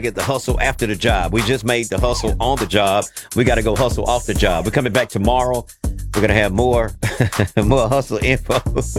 Get the hustle after the job. We just made the hustle on the job. We got to go hustle off the job. We're coming back tomorrow. We're going to have more hustle info.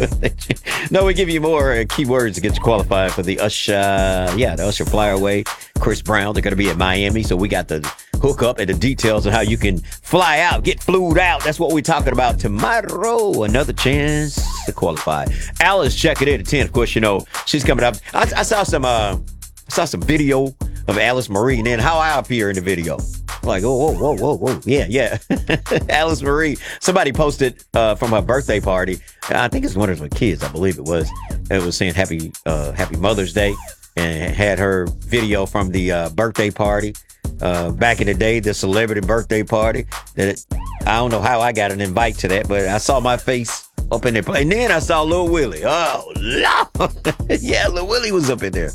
No, we give you more keywords to get you qualified for the the Usher Flyaway. Chris Brown, they're going to be at Miami. So we got the hook up and the details of how you can fly out, get flued out. That's what we're talking about tomorrow. Another chance to qualify. Alice checking in at 10. Of course, you know, she's coming up. I saw some video of Alice Marie, and then how I appear in the video. Like, whoa. Yeah. Alice Marie. Somebody posted from her birthday party. I think it's one of her kids, I believe it was. It was saying Happy Mother's Day, and had her video from the birthday party. Back in the day, the celebrity birthday party. I don't know how I got an invite to that, but I saw my face up in there. And then I saw Lil Willie. Oh, Lord. Yeah, Lil Willie was up in there.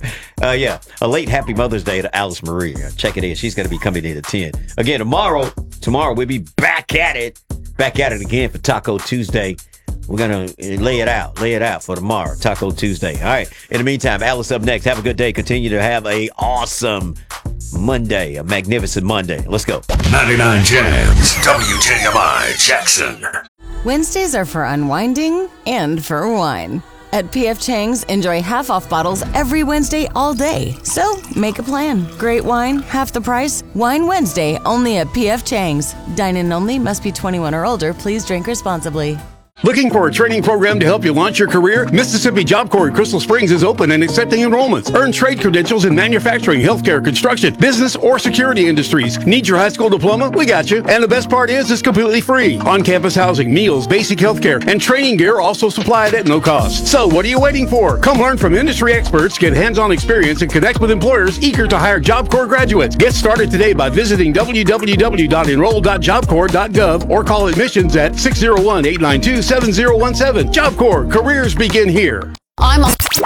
A late Happy Mother's Day to Alice Marie. Check it in. She's going to be coming in at 10. Again, tomorrow we'll be back at it again for Taco Tuesday. We're going to lay it out for tomorrow, Taco Tuesday. All right. In the meantime, Alice up next. Have a good day. Continue to have a awesome Monday, a magnificent Monday. Let's go. 99 Jams, WJMI Jackson. Wednesdays are for unwinding and for wine. At P.F. Chang's, enjoy half-off bottles every Wednesday all day. So, make a plan. Great wine, half the price. Wine Wednesday, only at P.F. Chang's. Dine-in only, must be 21 or older. Please drink responsibly. Looking for a training program to help you launch your career? Mississippi Job Corps in Crystal Springs is open and accepting enrollments. Earn trade credentials in manufacturing, healthcare, construction, business, or security industries. Need your high school diploma? We got you. And the best part is it's completely free. On-campus housing, meals, basic healthcare, and training gear also supplied at no cost. So what are you waiting for? Come learn from industry experts, get hands-on experience, and connect with employers eager to hire Job Corps graduates. Get started today by visiting www.enroll.jobcorps.gov or call admissions at 601-892-7017. Job Corps, careers begin here. I'm